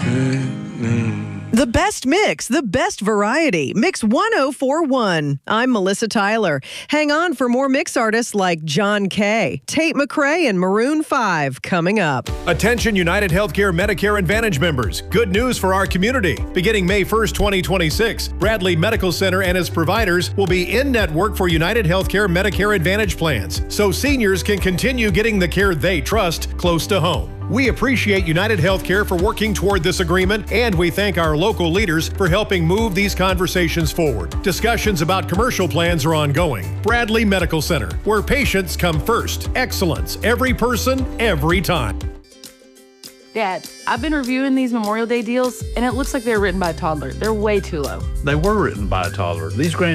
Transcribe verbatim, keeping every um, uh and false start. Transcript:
The best mix, the best variety. Mix one oh four point one. I'm Melissa Tyler. Hang on for more mix artists like John Kay, Tate McRae, and Maroon five coming up. Attention United Healthcare Medicare Advantage members. Good news for our community. Beginning May first, twenty twenty-six, Bradley Medical Center and its providers will be in-network for United Healthcare Medicare Advantage plans, so seniors can continue getting the care they trust close to home. We appreciate United Healthcare for working toward this agreement, and we thank our local leaders for helping move these conversations forward. Discussions about commercial plans are ongoing. Bradley Medical Center, where patients come first. Excellence, every person, every time. Dad, I've been reviewing these Memorial Day deals, and it looks like they're written by a toddler. They're way too low. They were written by a toddler. These grand